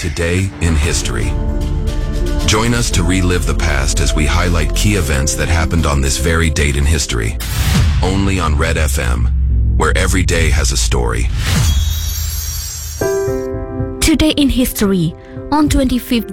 Today in History. Join us to relive the past as we highlight key events that happened on this very date in history. Only on Red FM, where every day has a story. Today in History, on 25th